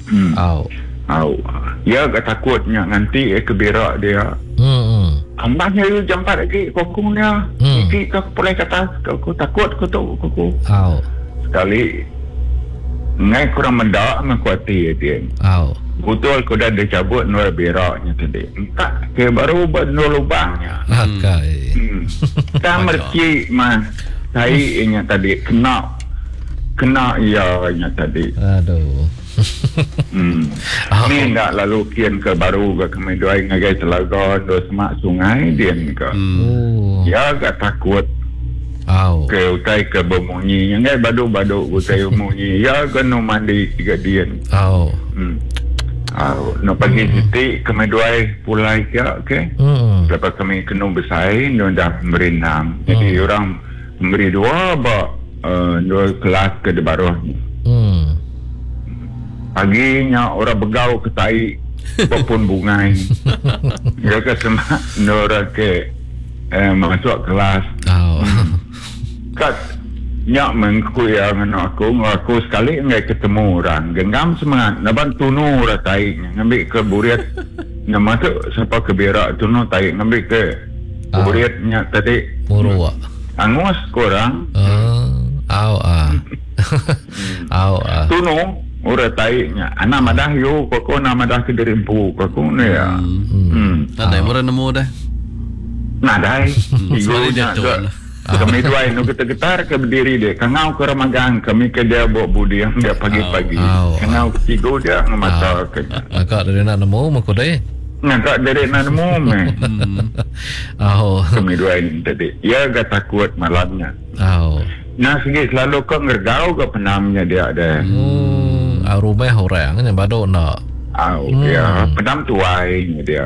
Ya agak takutnya nanti keberak dia. Ambahnya jam 4 lagi kokong dia. Iki kau boleh kata aku takut aku tu aku. Sekali ngai kurang mendak mengkuati dia. Betul kau dah cabut nur beraknya tadi. Tak ke baru benul lubangnya. Tak merci mah. Saya ingat tadi kena ianya tadi. Aduh. Ni nak lalu kian ke baru ke kami doai ngagai telaga do semak sungai dia ke. Ya agak takut. Ke utai ke bemunyi ngai badu utai bemunyi ya kena mandi tiga dia. No pagi titik kami doai pulai ke. Lepas kami kena bersaing dia dah berenang. Jadi orang memberi dua kelas ke di bawah. Paginya orang begau ke tai walaupun bungai. Dia ke semak orang ke masuk kelas. Kat nyak mengku yang aku sekali ngai ketemu orang genggam semangat naban tunu orang tai ngambil ke buriat nak masuk siapa ke berak tunu tai ngambil ke buriatnya tadi murua angus korang tunu orang tai-nya anak madah yo koko nama dah ke derimpu koko ni ya Nadai murah nemu dah nadai igunya kami dua ini getar-getar ke berdiri dia kangau ke ramagang kami ke dia bawa budi yang dia pagi-pagi kangau tiga dia ngemata ke agak dari nak nemu muka deh agak dari nak nemu kami dua ini tadi ya agak takut malamnya nah segi selalu kau ngergau ke penamnya dia ada rumah orang yang baru nak ya penam tuai dia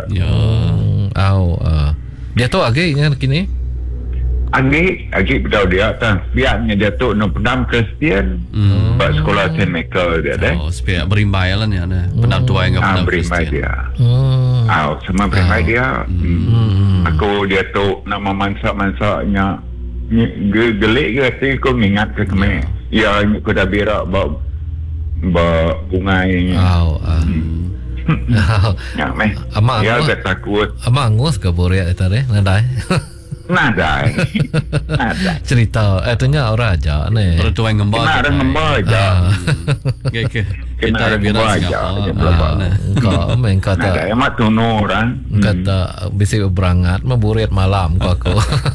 dia tu agaknya kini Agi bedau dia atas biarnya dia tu no penam Kristian buat sekolah St. Michael dia deh. Supaya berimbai lah ni ada penam tua yang penam berimbai Kristian. Dia. Sama berimbai dia. Aku dia tu nama mansak-mansaknya gelik ke hati aku ingat ke kami. Ya aku dah berak bawa bungainya. Ya meh. Ya agak takut. Ama angus ke buriat itu deh nadai. Nadai cerita itunya orang aja nih orang tua yang ngembal kena orang ngembal aja kita ngembal aja kau main kata nadai amat tunu orang kata bisa berangat memburiat malam aku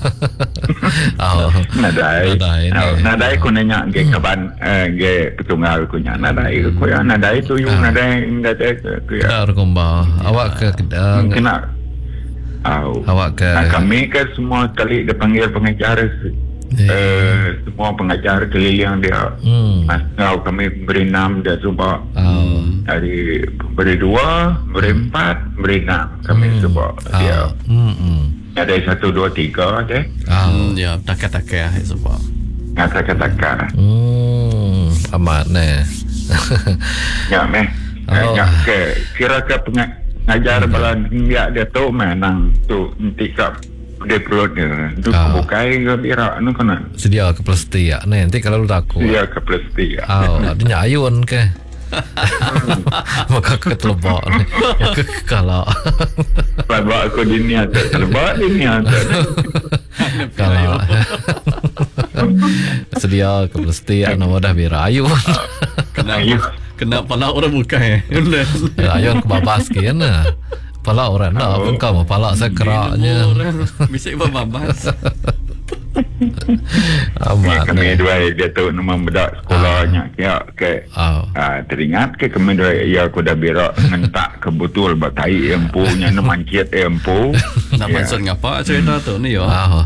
nadai ku nanya ge kaban ge petunggal ku nya nadai ku ya nadai tu you nadai ku ya ngembal awak ke kena awak ke kami kan semua kali dia panggil pengacara semua pengacara keliling dia masuk kami beri 6 dia cuba dari beri 2 beri 4 beri 6 kami cuba dia ada 1 2 3 deh ya takak-takak sebab takak-takak amat nih ya meh kira ke ngajar balan dia tu menang tu tika dia perut dia tu bukai ke birak anu kena sedia ke plastik ya nanti kalau lu takut sedia ke plastik ya adanya ayun ke maka ketelebak kalau aku dunia terlebak dunia kalau sedia ke plastik nama dah birak ayun kena pala orang bukan ayun kebabas kian pala orang nak engkau mah pala sekeraknya bisa babas kami dua dia tu nama bedak sekolahnya ke teringat ke kami dua ya aku dah berak ngentak ke betul batai empunya nemancit empu nak maksud ngapa cerita tu ni yo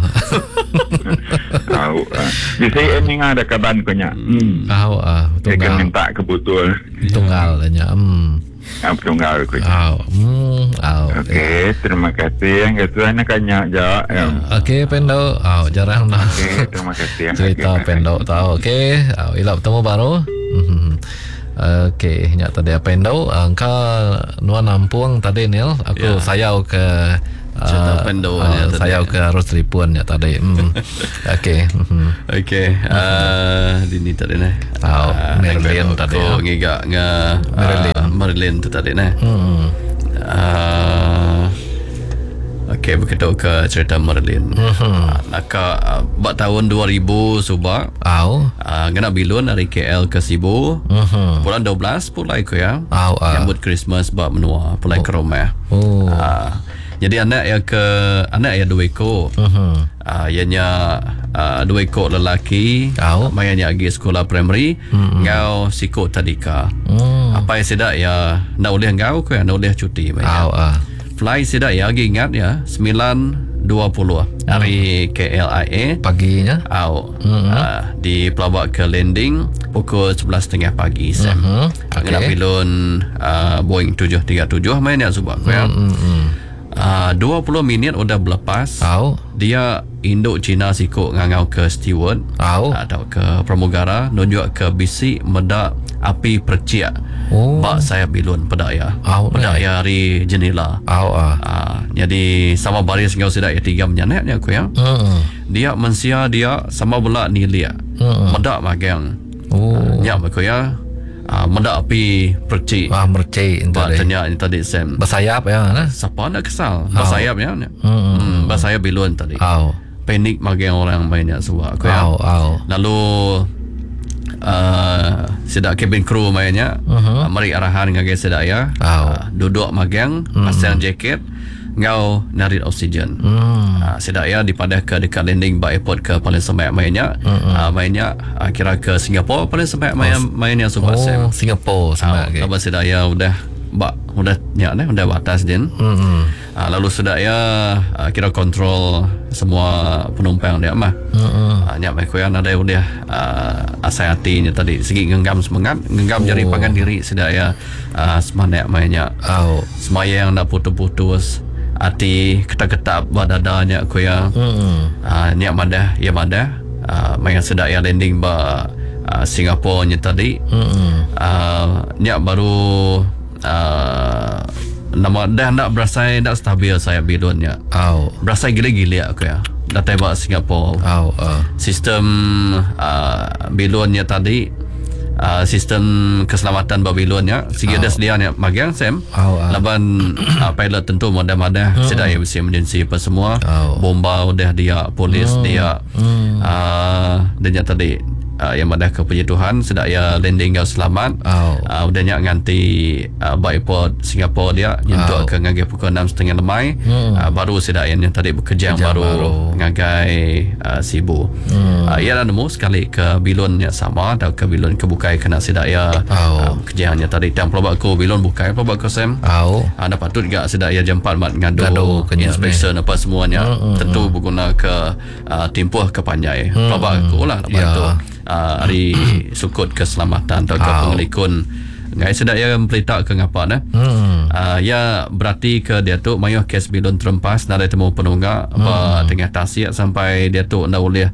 tahu di sini ni ada kaban punya tunggal minta ke betul tunggal nya tunggal ku okey terima kasih yang itu anak kanya ja okey pendo jarang nak terima kasih cerita pendo tahu okey ilap bertemu baru okey nya tadi pendo angka nuan nampung tadi Nil aku sayau ke pendo sayau ke arus telefon ya tadi okey dini tadi nah Marilyn tadi ngigak Marilyn tu tadi nah. Okey, begitu ke cerita Marilyn. Naka buat tahun 2000 subak. Ngena bilun dari KL ke Sibu. Bulan 12 pulai ko ya. Nyambut Christmas buat menua pulai ke rumah. Jadi anak ya 2 ekor. Ianya 2 ekor lelaki. Mayanya pergi sekolah primary. Ngau sikut tadika. Apa yang sedak ya nak boleh ngau ko ya nak boleh cuti. Fly sedak ya lagi ingat ya 9.20 hari KLIA paginya. Di pelabak ke landing pukul 11.30 pagi. Ngena pilun Boeing 737 mainnya subak ko ya. 20 minit udah berlepas. Dia Indo Cina sikut ngangau ke steward atau ke pramugara nunjuk ke bisi medak api perciak. Bak saya bilun pedaya. Pedaya hari jendela. Jadi sama baris ngau sedak ya 3 menyanetnya aku ya. Dia mensia dia sama pula nilia. Medak magang. Nyam aku ya. Medak api percik. Mercik tanya tadi Sam. Bersayap ya nah. Siapa nak kesal? Bersayap ya. Bersayap bilun tadi. Panik magang orang mainnya semua aku ya. Lalu sedak cabin crew mainnya. Mari arahan ngage sedak ya. Duduk magang, pasang jaket, ngau narik oksigen. Sedak ya dipadah ke dekat landing by airport ke paling semak mainnya. Mainnya kira ke Singapura paling semak mainnya sebab Singapura semak. Sebab sedak ya udah batas din. Lalu sudah ya kira kontrol semua penumpang dia mah. Nyak mai koyan ada udah asai hatinya tadi segi genggam semangat, genggam jari pangan diri sudah ya semangat mainnya. Semaya yang nak putus-putus hati ketap-ketap badadanya koya. Nyak madah ya madah. Main sudah ya landing ba Singapura nya tadi. Nyak baru nama dah nak berasa nak stabil saya bilunnya. Berasa gila-gila aku ya. Dah tembak Singapura. Sistem bilunnya tadi sistem keselamatan Babilonnya segi ada sedianya magang Sam. Laban pilot tentu madah-madah sedia besi emergency apa semua. Bomba udah dia, polis dia. Dan tadi yang madah ke puji Tuhan sedak ya landing kau selamat. Udahnya nganti airport Singapura dia nyentuk ke ngagai pukul 6.30 lemai. Baru sedak yang tadi bekerja baru ngagai Sibu. Ia dah nemu sekali ke bilun yang sama atau ke bilun kebukai kena sedak ya kerjaannya tadi dan pelabak ko bilun bukai pelabak ko Sam. Anda patut gak sedak ya jam 4 mat ngadu inspection apa semuanya. Tentu berguna ke timpuh ke Panjai. Pelabak ko lah tu. Hari sukut keselamatan atau ke pengelikun ngai sedak ya melitak ke ngapa dah. Ya berarti ke dia tu mayuh kes bilun terempas nak temu penunggak apa tengah tasik sampai dia tu nak boleh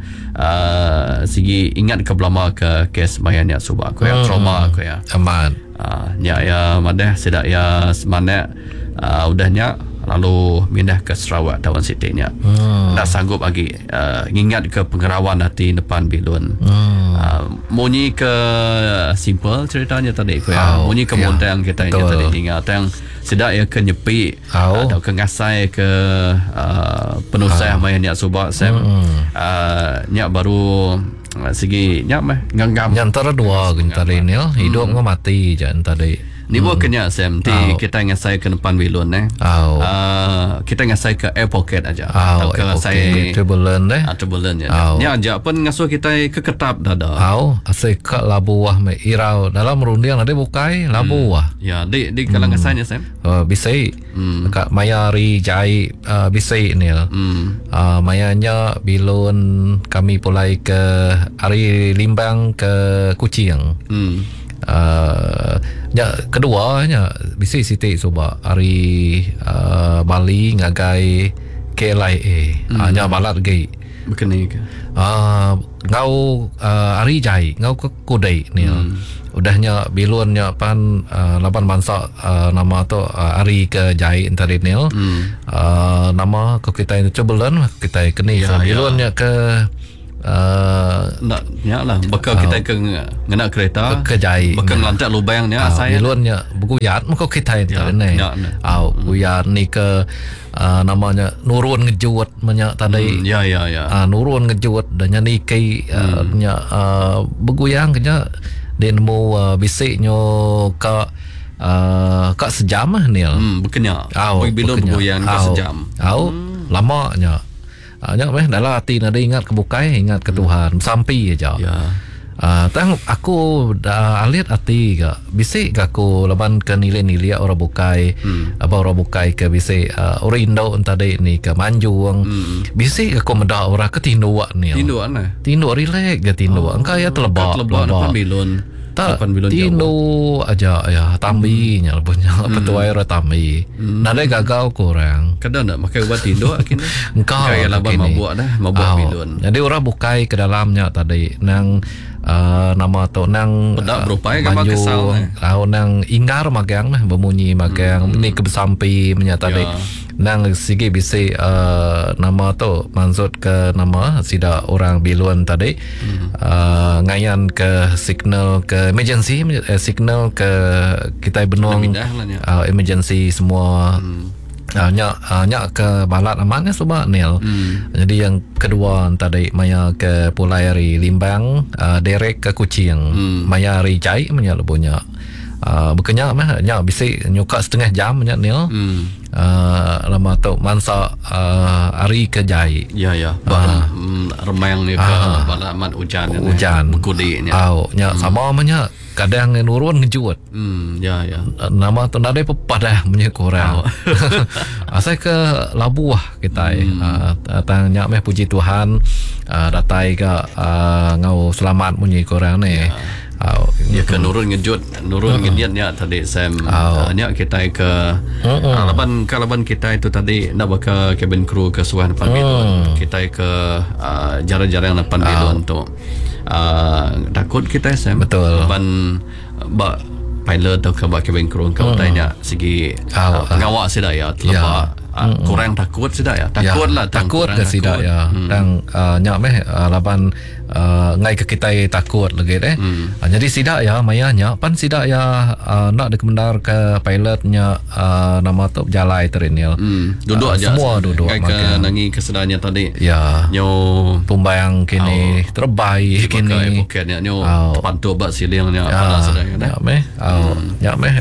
segi ingat ke belama ke kes mayanya subak aku ya trauma aku ya aman. Ya madah sedak ya semangat udahnya lalu pindah ke Sarawak Tawan City-nya. Tak sanggup lagi ingat ke pengerawan hati depan bilun. Munyi ke simple ceritanya tadi ko ya. Munyi ke montang kita yang tadi tinggal yang sedak ya ke nyepi atau ke ngasai ke penusah main nyak subak Sam. Nyak baru segi nyak mah nganggam antara dua tadi ni hidup ngau mati je tadi. Ni buat kena Sam. Kita ngasai ke depan bilun kita ngasai ke air pocket aja. Atau ke ngasai turbulent turbulent ya. Ni aja pun ngasuh kita ke ketap dada. Asai ke labuah me irau dalam merunding ada bukai labuah. Ya, di kalau ngasainya Sam. Bisai. Kat mayari jai bisai ni. Mayanya bilun kami pulai ke Ari Limbang ke Kuching. Keduanya bisi siti coba hari Bali ngagai KLIA nya balat gai bekeni ke ngau hari jai ngau ke kudai ni udahnya bilunnya pan lapan bangsa nama tu hari ke jai internal nama ke kita itu cobelan kita keni bilunnya ke nak lah bakal kita ke ngena kereta ke jai bakal lantak lubang ni saya bilonnya beguyat maka kita itu ni guyat ni ke namanya nurun ngejut banyak tadi nurun ngejut dan ni kai nya beguyang kenya den mo bisiknya ka sejam ni bukannya bilon beguyang ka sejam lama nya dalam hati nada ingat ke bukai, ingat ke Tuhan sampai aja. Tang aku dah lihat hati ke bisik ke aku laban ke nilai-nilai orang bukai apa orang bukai ke bisik orang Indo tadi ni ke Manjuang bisik aku mendak orang ke tinduak ni tinduak relax ke tinduak engkau ya telebak bilon Tino aja ya tambinya punya petuai ora tambi. Nada gagal kurang. Kadang nak makan ubat Tino akhirnya. Engkau kayak laban mabuk bilun. Jadi orang bukai ke dalamnya tadi nang nama tu nang pedak berupaya gambar kesal nang ingar magang bemunyi magang ni ke bersampi menyata tadi. Nang sigi bisi nama tu maksud ke nama sida orang bilun tadi ngayan ke signal ke emergency signal ke kita benung emergency semua nyak ke balat amannya sebab nil. Jadi yang kedua tadi maya ke Pulai Limbang derek ke Kuching maya ri cai menyala punya bukannya mah nyak bisi nyuka setengah jam nya nil. Lama tu mansa hari ke jai remayang ni ke balaman hujan berkudik nya sama nya kadang nurun ngejut nama tu nada pepadah punya korang asal ke labuah kita tanya meh puji Tuhan datai ke ngau selamat punya korang ni ya ke nurun ngejut nurun ngeniatnya tadi Sam nya kita ke laban kita itu tadi nak bakal cabin crew ke suan depan bilon kita ke jarang-jarang depan bilon tu takut kita Sam betul laban bak pilot atau ke bak cabin crew kau tanya segi ngawak sida ya terlepas kurang takut sida ya takut ke sida ya dan nyak meh laban ngai ke kita takut lagi jadi sida ya mayanya pan sida ya nak dikemendar ke pilotnya nama tu jalai terinil duduk aja semua duduk ke nangi kesedarnya tadi nyo pembayang kini terbaik kini bukannya nyo pantu bat silingnya panas sedang nyak meh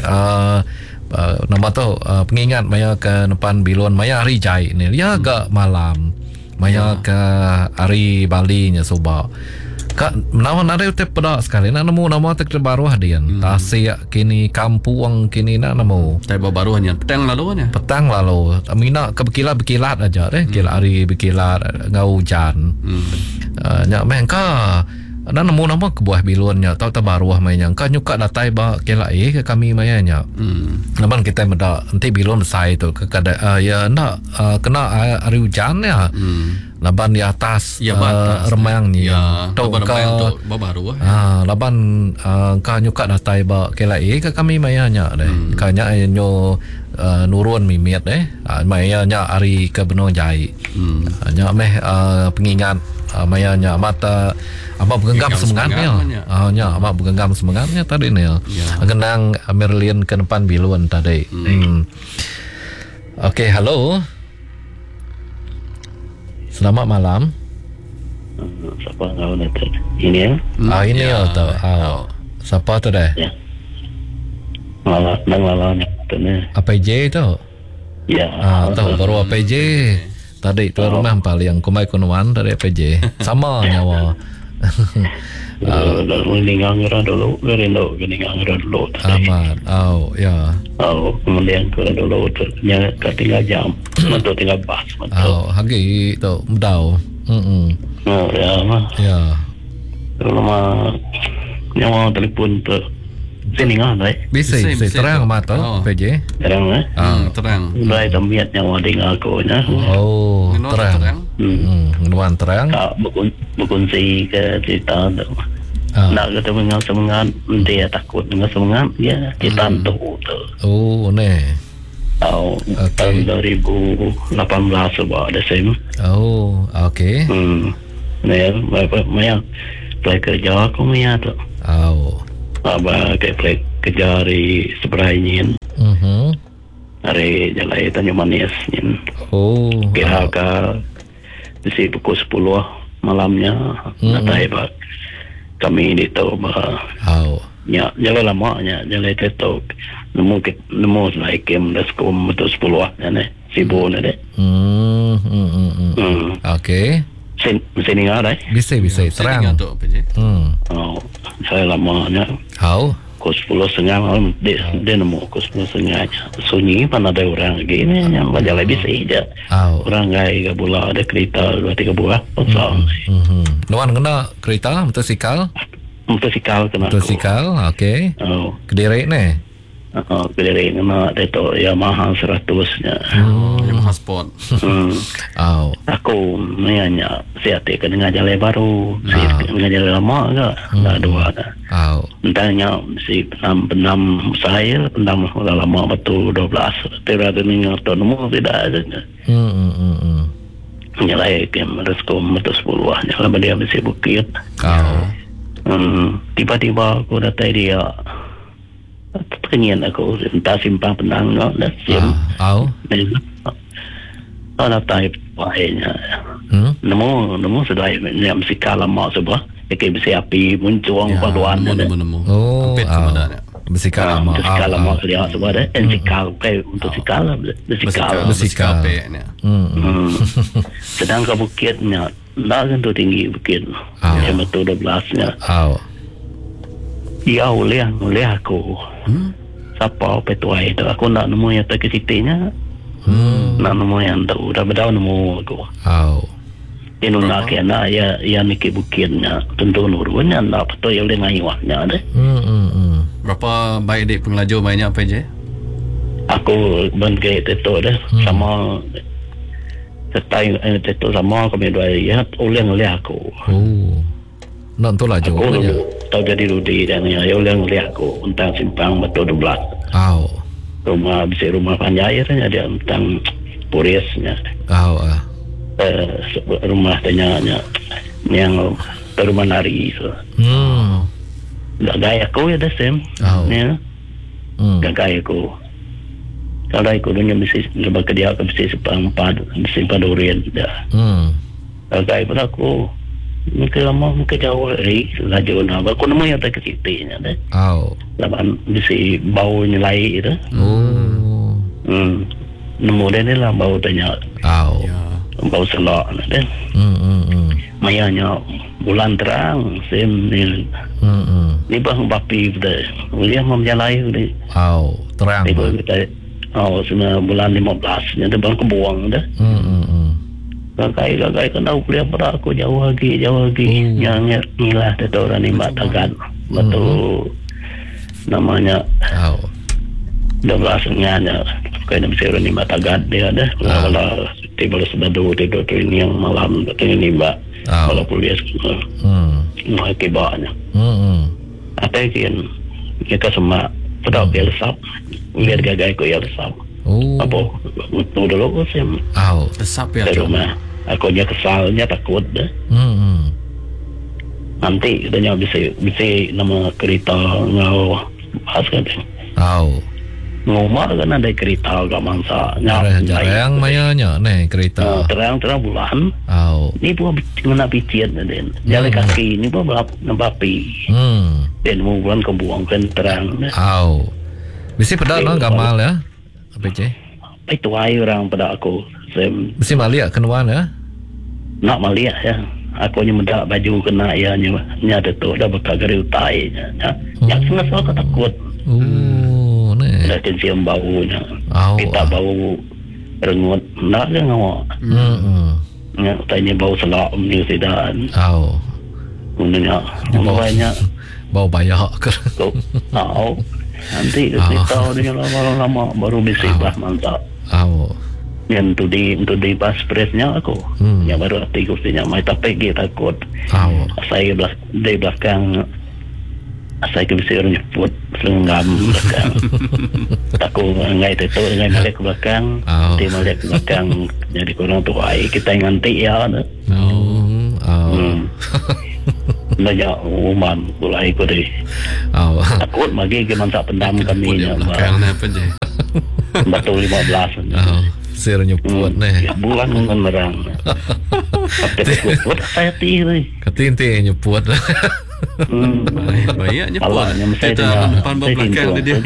nama tu pengingat maya ke depan bilon maya hari jai ni ya agak malam maya ke hari Bali nya soba kak nama nare te pedak sekali nak nemu nama tek baru hadian tasik kini kampung kini nak nemu tai baru hanya petang lalu amina ke berkilat aja kilat hari berkilat ngau hujan nyak meh ka dan nemu nama kebuah bilunnya tahu terbaruah mainnya kan nyuka datai ba kelai ke kami mainnya naman kita meda nanti bilun besar itu ke kada ya ndak kena hari hujan ya laban di atas remayangnya tahu ka baru laban ka nyuka datai ba kelai ke kami mainnya deh kanya nyo nurun mimit mainnya hari ke benong jai nya meh pengingat mayanya mata apa bergenggam semangatnya apa bergenggam semangatnya tadi ni kenang Merlin ke depan bilun tadi okey halo selamat malam siapa kau nanti ini ya ini ya tahu siapa tu dah malam tu ni APJ tu ya tahu baru APJ tadi tu rumah paling kumai kunuan dari APJ sama nyawa Meningang dulu, gerindo meningang dulu. Amat, ya. Kemudian ke dulu ternyata ketinggal jam, mantu tinggal bas, mantu. Hagi tu mudau. Ya mah. Ya. Kalau mah nyawa telefon tu. Sini ngah, Bisa terang mata, PJ. Terang terang. Mulai tembiat nyawa dengan aku nya. Terang. Nuan terang. Berkunci ke cerita tu. Nak ketemu dengan semangat, dia takut dengan semangat, ya kita tu. Ne. Tahun 2018 sebab Desember. Okey. Maya play kerja aku Maya tu. Aba play kerja di Seberangin. Hari jalan Tanjung Manis. Kira di pukul 10 malamnya. Natai ba kami di tahu bah. Jalan lama jalan itu nemu like game dah sekom betul 10 ni sibuk ni deh. Okay. Sini ada. Bisa terang. Saya lamanya. Kos 10 setengah malam dia nemu kos 10 setengah sunyi mana ada orang lagi ni yang jalan bisa je. Orang gaya bola ada kereta 2-3 buah kosong. Luan kena kereta motosikal kena. Motosikal, okey. Kediri ni. Kediri kena itu Yamaha 100-nya. Yamaha Sport. Aku nanya siapa dengan jalan baru, dengan jalan lama ke? Tak dua dah. Entahnya si penam saya penam lama betul 12. Tidak ada ni atau nombor tidak ada. Nyalai game reskom betul 10 nyala dia mesti bukit. Tiba-tiba aku datang dia pengen aku entah simpang penang dah sim. Datang pahanya. Nemu sudah yang mesti kalah mak sebuah. Bisa api muncul paduan mana. Bersikal lama. Bersikal lama dia sebab ada ensikal untuk bersikal. Sedang ke bukitnya tak tentu tinggi bukit. Yang betul 12-nya. Ia oleh aku. Siapa petuai itu aku nak nemu yang tak kesitinya. Nak nemu yang tak udah berdaun nemu aku. Dia nak kena ya mikir bukitnya tentu nurunnya nak betul yang dengan iwaknya deh. Berapa baik dik pengelaju mainnya apa je? Aku bangkit itu deh sama setai itu sama kami dua ya oleh aku. Nak tu lah jawapannya. Tahu jadi Rudi dan ya oleh aku tentang simpang betul 12. Rumah panjang ya dia tentang purisnya. Rumah tanya yang rumah nari so. Gaya aku ya dah sem. Gaya aku. Kalau aku dunia mesti lepas kerja aku mesti simpan durian dah. Gaya pun aku mungkin lama mungkin jauh laju nak. Aku nama yang tak kesitinya dah. Lepas mesti bau nyelai itu. Nemu dia ni lah bau tanya. Bau selak dah. Mayanya bulan terang sem ni. Ni bang bapi dah. Dia memjalai ni. Terang. Semua bulan 15 nya dia bang kebuang dah. Gagai kena kuliah pada aku jauh lagi. Yang ni lah tu orang ni mak tagan. Betul namanya. 12-nya kena mesti orang ni mak tagan dia dah. Kalau tiba tidur ini yang malam ini mbak. Kalau kuliah semua. Akibatnya. Apa yang kita semua pada biasa lihat gagai ko ya lesap. Apa untuk dulu ko sem. Lesap ya. Rumah. Aku nya kesalnya takut dah. Nanti katanya bisa nama kereta ngau bahas kan. Ngomong kan ada kereta agak mangsa. Jarang mayanya nih kereta. Terang bulan. Ni pun mana picit dan jalan kaki ni pun nabapi. Dan bulan kebuang kan terang. Bisa pada no gamal ya. Apa je? Itu air orang pada aku. Bisa maliak kenuan ya. Nak maliak ya. Aku ni mendak baju kena ya nya tu dah bekal gari utai nya. Yang sangat aku takut. Dah cium baunya. Kita bau rengut nak ke ngawak. Nya tanya bau selak ni sidan. Nya banyak bau bayak ke. Nanti kita dia lama baru bisa bah mantap. Yang tu di pas presnya aku. Yang baru hati kursinya mai tapi kita takut. Saya di belakang saya bisa nyebut selenggam belakang. Takut ngai itu ngai balik ke belakang. Dia balik ke belakang jadi kurang tuai kita nganti ya. Banyak uman mulai ko deh. Takut magi ke mantak pendam kami nya. Betul 15. Sir nyeput nih. Ya bulan ngan merang. Tapi saya tiri. Katinti nyeput. Banyak nyeput. Kita depan belakang dia.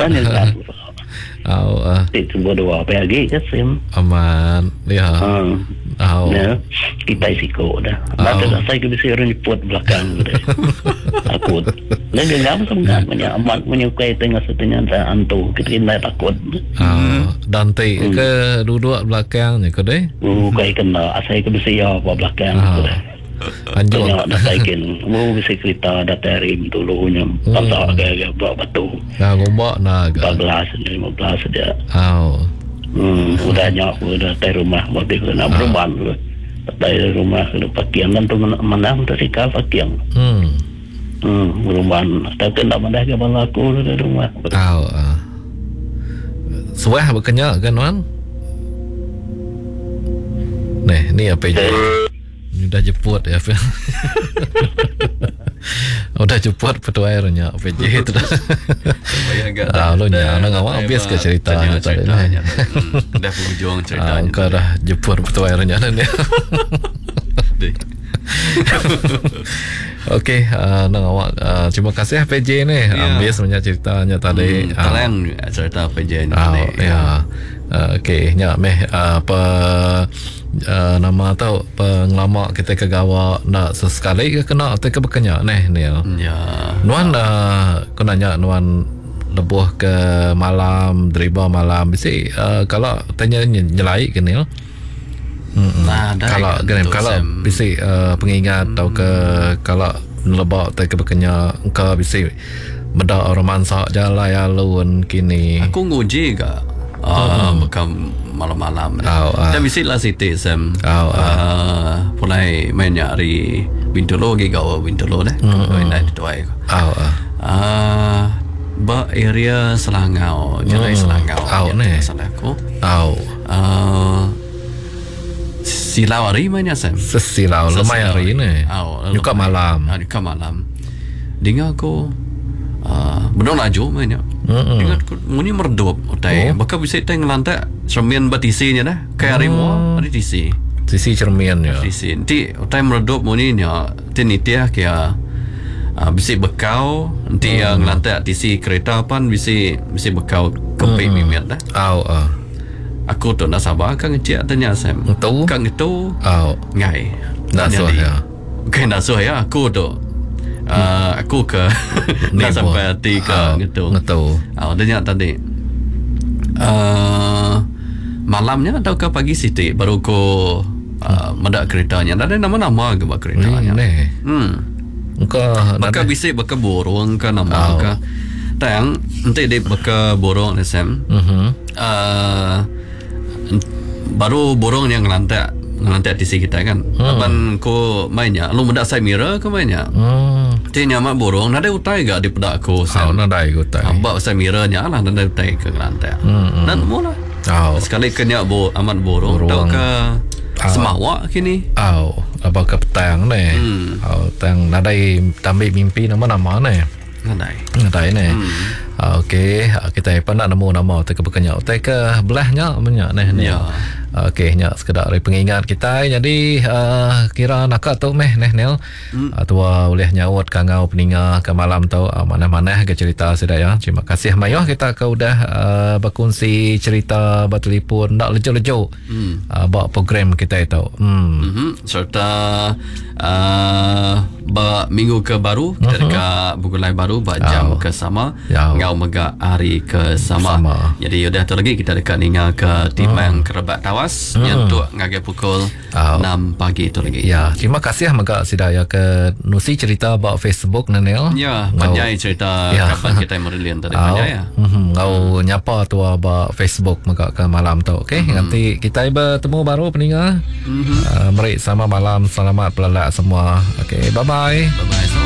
Itu bodoh apa lagi kan sim. Aman. Ya. Nah, kita isiko dah. Mata saya ke bisa orang nyeput belakang gitu. Takut. Dan enggak sama aman menyukai tengah setengah antu kita takut. Dante ke duduk belakangnya ke deh. Kayak kena saya ke bisa ya apa belakang gitu. Anjur dah saikin mau bisa cerita datarim dulu nya pasal agak bawa batu gombak nak 14 15 dia udah nyak udah dari rumah waktu itu nak perumahan dari rumah ke pakian dan tu menang dari kal pakian perumahan tapi tak mendah ke balaku dari rumah suah berkenyak kan wan ni apa je udah jemput ya udah jemput petua airnya PJ itu dah lo nyana ngawak habis ke ceritanya tadi dah berjuang ceritanya engkau dah jemput petua airnya nih Okey, nang awak terima kasih PJ ni habis banyak ceritanya tadi. Terang cerita PJ ni. Ya. Okey, nya meh apa nama tahu pengelama kita ke gawa nak sesekali ke kena atau ke berkenyak ni. Ya. Nuan aku nanya nuan lebuh ke malam, dribble malam bisi kalau tanya nyelai ke ni. Kalau bisi pengingat atau ke kalau lebak tak ke berkenyak ke bisi benda romansa jalan ya luan kini. Aku nguji ke bukan malam-malam. Dan bisi lah Siti Sam. Mulai main nyari Bintolo gawa Bintolo deh. Main di tuai. Ba area Selangau, jalan Selangau. Salah aku. Silau hari mana Sam? Silau lumayan hari ni. Nyuka malam. Nyuka malam. Dengar aku benar laju mainnya. Dengar aku muni merdup utai. Bakal bisa kita ngelantak cermin batisinya dah. Kayak harimau ada tisi. Tisi cermin ya. Tisi. Nanti utai merdup muni nya. Nanti dia kayak bisa bekau. Nanti yang ngelantak tisi kereta pan bisa bekau keping mimiat dah. Aku tu nak sabar kan ngecek tanya Sam. Tahu? Kan itu. Ngai. Nasuh ya. Bukan nasuh ya. Aku tu. Aku ke nak sampai hati ke gitu. Tahu. Tanya tadi. Malamnya atau ke pagi Siti baru ko mendak keretanya. Ada nama-nama ke keretanya. Maka bisa baka borong ke nama ke. Tang nanti dia baka borong ni Sam. Baru borong yang ngelantak tisi kita kan. Aban ko mainnya lu mendak sai mira ke mainnya. Tinya mak borong nada utai gak di pedak ko Sam. Nada utai. Amba sai mira nya lah nada utai ke ngelantak. Dan mula. Sekali kena amat borong tau ke semawak kini. Apa ke petang ni. Tang nada tambah mimpi nama-nama ni. Ngadai ni. Okey, kita nak nemu nama tak berkenyak tak ke belahnya banyak ni. Okey, nya sekedar pengingat kita. Jadi kira nak tu meh nel atau boleh nyawat kangau peninga ke malam tu mana-mana ke cerita sedaya. Terima kasih Mayoh kita ke udah berkongsi cerita bertelefon nak lejo-lejo buat program kita itu. Serta minggu ke baru kita dekat Bugulai baru jam ke sama ngau mega hari ke sama. Jadi udah tu lagi kita dekat ninga ke Timang Kerebat Tawas yang tu ngage pukul 6 pagi tu lagi. Ya, terima kasih mega sidaya ke nusi cerita buat Facebook Nenel. Ya, panjang cerita kapan kita merilian tadi panjang ya. Ngau nyapa tu buat Facebook mega ke malam tu. Okey, nanti kita bertemu baru peninga. Mari sama malam selamat pelak semua. Okey, bye bye. Bye bye.